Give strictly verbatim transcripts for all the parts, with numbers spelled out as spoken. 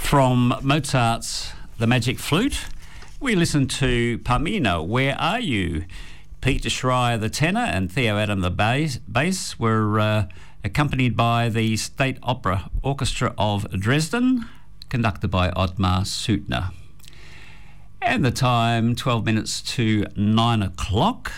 From Mozart's The Magic Flute, we listen to Pamina, Where Are You? Peter Schreier, the tenor, and Theo Adam, the bass, bass were uh, accompanied by the State Opera Orchestra of Dresden, conducted by Ottmar Suitner. And the time, twelve minutes to nine o'clock.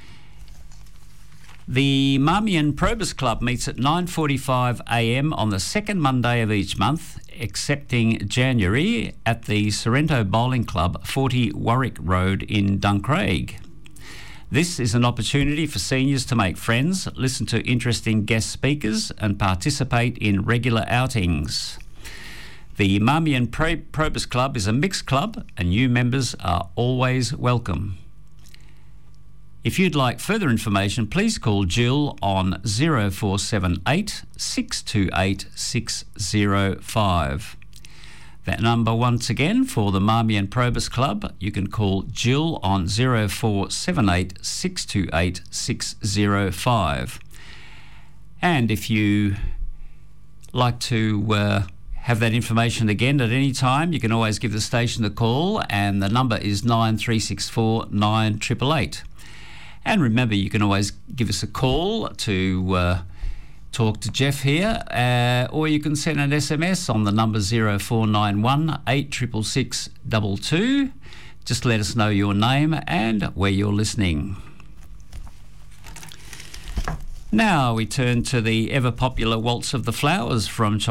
The Marmion Probus Club meets at nine forty-five a m on the second Monday of each month, excepting January, at the Sorrento Bowling Club, forty Warwick Road in Duncraig. This is an opportunity for seniors to make friends, listen to interesting guest speakers, and participate in regular outings. The Marmion Pro- Probus Club is a mixed club, and new members are always welcome. If you'd like further information, please call Jill on zero four seven eight, six two eight, six zero five. That number once again for the Marmion Probus Club, you can call Jill on zero four seven eight, six two eight, six zero five. And if you like to uh, have that information again at any time, you can always give the station a call, and the number is nine three six four, nine eight eight eight. And remember, you can always give us a call to uh, talk to Jeff here, uh, or you can send an S M S on the number zero four nine one, eight six six six two two. Just let us know your name and where you're listening. Now we turn to the ever-popular Waltz of the Flowers from